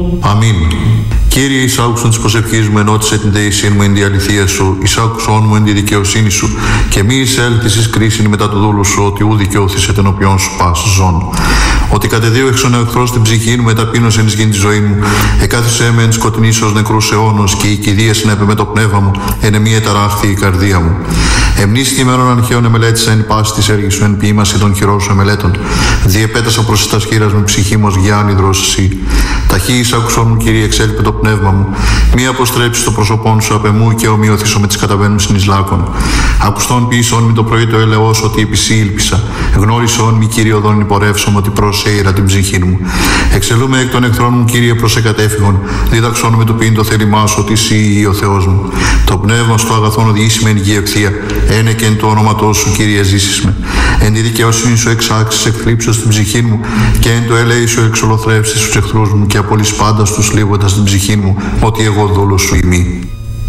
Αμήν. Κύριε, εισάκουσον της προσευχής μου, ενώτισε την δεησίν μου εν τη αληθεία σου, εισάκουσον μου εν τη δικαιοσύνη σου, και μη εισέλθεις εις κρίσιν μετά του δούλου σου, ότι ου δικαιώθησε τον οποίον σου πας ζών. Ότι κατεδίωξον ο εχθρός την ψυχή μου, μεταπείνωσεν εις γην τη ζωή μου, εκάθισέ με εν σκοτεινής ως νεκρούς αιώνος, και η κηδεία συνέπε με το πνεύμα μου, εν εμή εταράχθη η καρδία μου. Εμνήστη ημέρων αρχαίων εμελέτησα εν πάση της έργης σου, εν ποίημαση των χειρών σου εμελέτων. Διεπέτασα προς τα σχήρας με ψυχή μου ως γιάννηδρος εσύ. Ταχύ εισάκουσον μου, Κύριε, εξέλιπε το πνεύμα μου. Μη αποστρέψει το πρόσωπόν σου απ' εμού και ομοιωθήσω με τις καταβαίνουν συνεισλάκων. Ακουστών ποιησόν μη το πρωί το ελεός ότι επισή ήλπισα. Γνώρισόν μη, Κύριε, οδόν υπορεύσομαι ότι προσέειρα την ψυχή μου. Εξελούμε εκ των εχθρών μου, Κύριε, προς εκατέφυγον. Δίδαξόν με το ποιήν το θέλημά σου ότι εσύ ο Θεός μου. Το πνεύμα στο αγαθόν οδηγήσει με εν γη ευθεία. Ένε και εν το όνοματό σου, Κύριε, ζήσεις με. Εν τη δικαιοσύνη σου εξάξεις εκφλήψεως την ψυχή μου, και εν το ελέη σου εξολοθρεύσεις τους εχθρούς μου, και απολύς πάντα τους λίγοντας την ψυχή μου, ότι εγώ δούλος σου ημί.